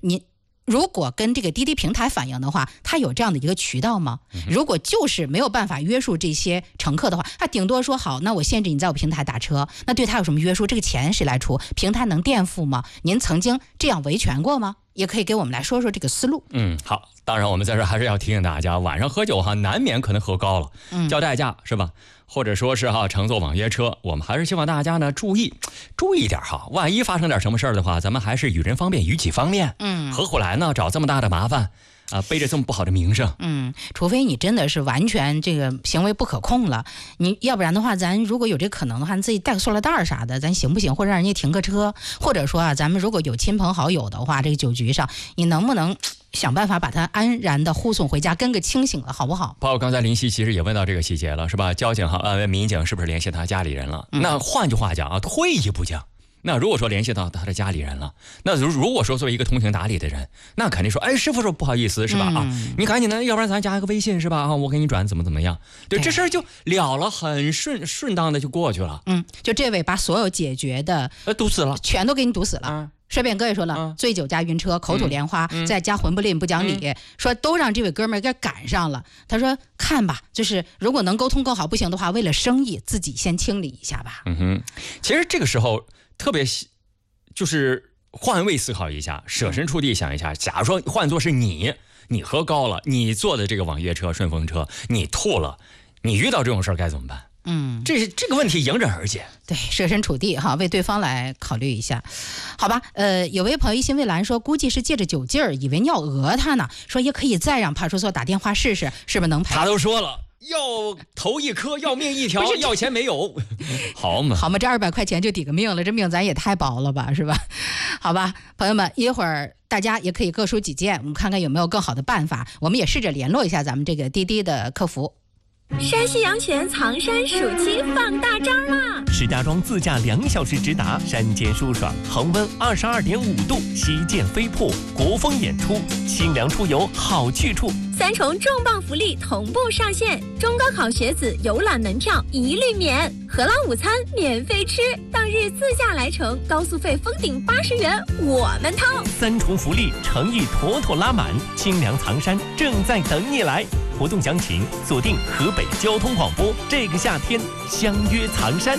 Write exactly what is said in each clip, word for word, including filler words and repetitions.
你如果跟这个滴滴平台反映的话，它有这样的一个渠道吗？如果就是没有办法约束这些乘客的话，他顶多说好，那我限制你在我平台打车，那对他有什么约束？这个钱谁来出？平台能垫付吗？您曾经这样维权过吗？也可以给我们来说说这个思路。 嗯，好，当然我们在这还是要提醒大家，晚上喝酒哈，难免可能喝高了，交代驾是吧？或者说是哈乘坐网约车，我们还是希望大家呢注意注意一点哈，万一发生点什么事儿的话，咱们还是与人方便，与己方便。嗯，何苦来呢？找这么大的麻烦。啊，背着这么不好的名声， 嗯，除非你真的是完全这个行为不可控了，你要不然的话，咱如果有这可能的话，你自己带个塑料袋啥的，咱行不行？或者让人家停个车，或者说啊，咱们如果有亲朋好友的话，这个酒局上，你能不能想办法把他安然的护送回家，跟个清醒了，好不好？ 包括刚才林夕其实也问到这个细节了，是吧？交警哈，呃，民警是不是联系他家里人了？嗯、那换句话讲啊，退一步讲。那如果说联系到他的家里人了，那如如果说作为一个通情达理的人，那肯定说，哎，师傅说不好意思是吧？嗯、啊，你赶紧的，要不然咱加一个微信是吧？啊，我给你转怎么怎么样？对，对这事儿就了了，很顺顺当的就过去了。 嗯，就这位把所有解决的呃堵死了， 全都给你堵死了。嗯帅扁哥也说了，嗯、醉酒加晕车，口吐莲花，嗯、再加混不吝不讲理，嗯、说都让这位哥们儿给赶上了。他说看吧，就是如果能沟通更好，不行的话，为了生意自己先清理一下吧。 嗯哼，其实这个时候特别就是换位思考一下，设身处地想一下，假如说换作是你，你喝高了，你坐的这个网约车、顺风车，你吐了，你遇到这种事儿该怎么办？嗯，这这个问题迎刃而解。 对，设身处地哈，为对方来考虑一下，好吧？呃，有位朋友一心未兰说，估计是借着酒劲儿，以为尿讹他呢，说也可以再让派出所打电话试试，是不是能赔？ 他都说了，要头一颗，要命一条，要钱没有，好嘛？ 好嘛，这二百块钱就抵个命了，这命咱也太薄了吧，是吧？好吧，朋友们，一会儿大家也可以各抒己见，我们看看有没有更好的办法，我们也试着联络一下咱们这个滴滴的客服。 山西阳泉藏山暑期放大招啦！ 石家庄自驾两小时直达，山间舒爽，恒温二十二点五度，旗舰飞瀑，国风演出，清凉出游好去处。 三重重磅福利同步上线，中高考学子游览门票一律免，荷兰午餐免费吃，当日自驾来程高速费封顶八十元，我们掏。 三重福利诚意妥妥拉满，清凉藏山正在等你来。活动详情锁定河北交通广播，这个夏天相约藏山。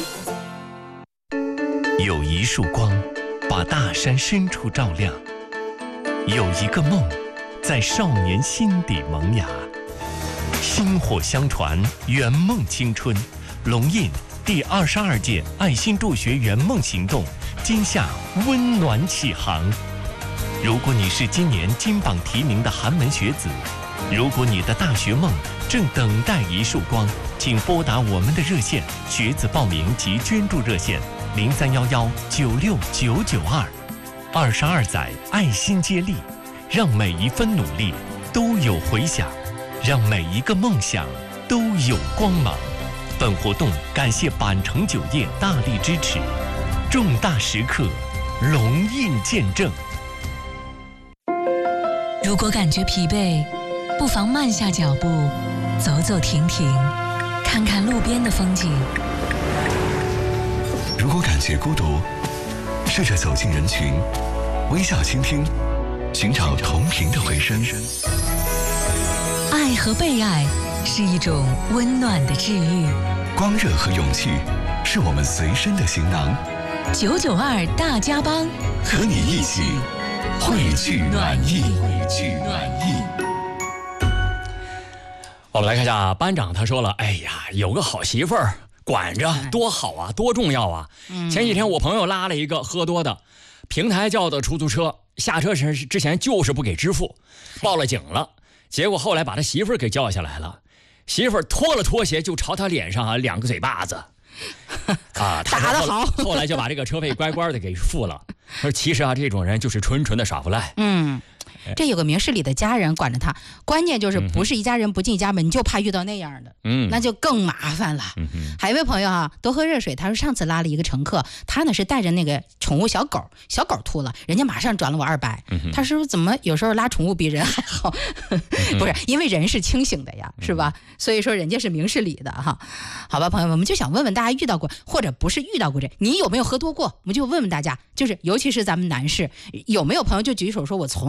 有一束光把大山深处照亮，有一个梦在少年心底萌芽，薪火相传，圆梦青春。龙印第二十二届爱心助学圆梦行动今夏温暖启航。如果你是今年金榜题名的寒门学子，如果你的大学梦正等待一束光，请拨打我们的热线学子报名及捐助热线零三幺幺九六九九二。二十二载爱心接力，让每一分努力都有回响，让每一个梦想都有光芒。本活动感谢板城酒业大力支持，重大时刻龙印见证。 如果感觉疲惫，不妨慢下脚步，走走停停，看看路边的风景。 如果感觉孤独，试着走进人群，微笑倾听，寻找同频的回声。 爱和被爱是一种温暖的治愈， 光热和勇气是我们随身的行囊。 九九二大家帮， 和你一起汇聚暖意，汇聚暖意。 我们来看一下班长，他说了，哎呀，有个好媳妇儿管着多好啊，多重要啊。嗯、前几天我朋友拉了一个喝多的平台叫的出租车，下车时之前就是不给支付，报了警了，结果后来把他媳妇儿给叫下来了，媳妇儿脱了拖鞋就朝他脸上啊两个嘴巴子啊，他打得好， 后来就把这个车费乖乖的给付了。而其实啊，这种人就是纯纯的耍无赖。 嗯。这有个明事理的家人管着他，关键就是不是一家人不进一家门，你就怕遇到那样的，嗯，那就更麻烦了。嗯、还有一位朋友啊，多喝热水，他说上次拉了一个乘客，他呢是带着那个宠物小狗，小狗吐了，人家马上转了我二百。嗯、他说怎么有时候拉宠物比人还好？嗯、不是，因为人是清醒的呀，是吧？所以说人家是明事理的哈。好吧，朋友们，我们就想问问大家遇到过，或者不是遇到过这，你有没有喝多过？我们就问问大家，就是尤其是咱们男士，有没有朋友就举手说我从